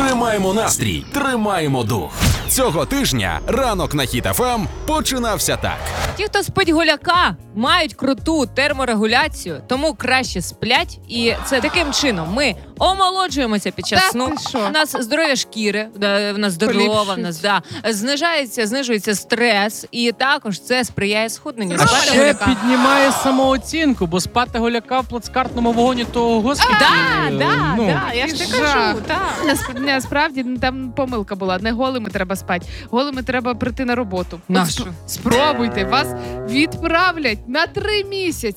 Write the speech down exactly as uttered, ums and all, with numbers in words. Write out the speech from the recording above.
Тримаємо настрій, тримаємо дух. Цього тижня ранок на Хіт еф ем починався так. Ті, хто спить гуляка, мають круту терморегуляцію, тому краще сплять. І це таким чином ми омолоджуємося під час Та сну. ти що? У нас здоров'я шкіри, да, в нас здорова, в нас да, знижається, знижується стрес, і також це сприяє схудненню. А Спати ще гуляка. піднімає самооцінку, бо спати голяка в плацкартному вагоні того господи. Да, да, ну, да, я ж ти жах. кажу, так. Насп- Насправді ну, там помилка була. Не голими треба спати, голими треба прийти на роботу. От Нащо? сп- Спробуйте, вас відправлять на три місяці.